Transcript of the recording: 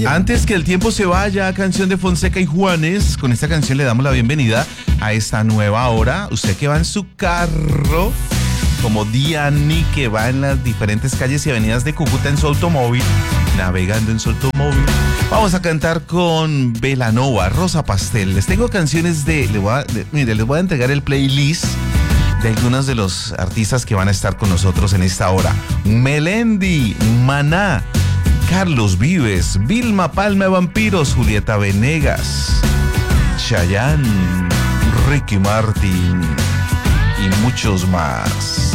Antes que el tiempo se vaya, canción de Fonseca y Juanes. Con esta canción le damos la bienvenida a esta nueva hora. Usted que va en su carro, como Diani, que va en las diferentes calles y avenidas de Cúcuta en su automóvil, navegando en su automóvil. Vamos a cantar con Belanova, Rosa Pastel. Les tengo canciones les voy a entregar el playlist de algunos de los artistas que van a estar con nosotros en esta hora. Melendi, Maná, Carlos Vives, Vilma Palma de Vampiros, Julieta Venegas, Chayanne, Ricky Martin y muchos más.